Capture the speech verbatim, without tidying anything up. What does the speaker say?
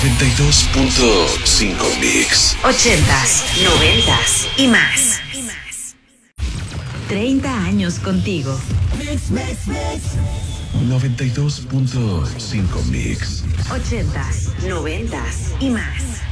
noventa y dos punto cinco Mix. Ochentas, noventas y más. treinta años contigo. noventa y dos punto cinco Mix. Ochentas, noventas y más.